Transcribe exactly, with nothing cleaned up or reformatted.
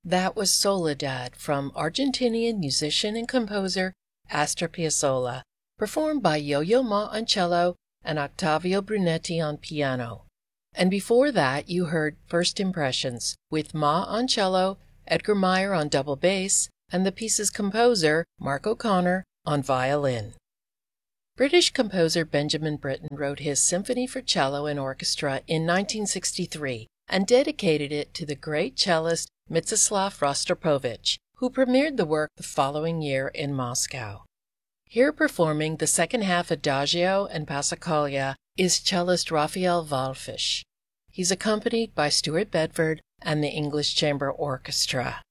That was Soledad from Argentinian musician and composer Astor Piazzolla, performed by Yo-Yo Ma on cello and Octavio Brunetti on piano. And before that you heard First Impressions with Ma on cello, Edgar Meyer on double bass, and the piece's composer, Mark O'Connor, on violin. British composer Benjamin Britten wrote his Symphony for Cello and Orchestra in nineteen sixty-three and dedicated it to the great cellist Mstislav Rostropovich, who premiered the work the following year in Moscow. Here performing the second half Adagio and Passacaglia is cellist Raphael Wallfisch. He's accompanied by Stuart Bedford and the English Chamber Orchestra.